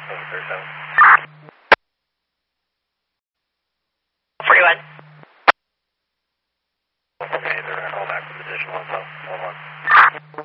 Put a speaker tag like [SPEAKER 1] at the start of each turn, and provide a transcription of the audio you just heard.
[SPEAKER 1] 41.
[SPEAKER 2] Okay, they're going to hold back for additional info. Hold on.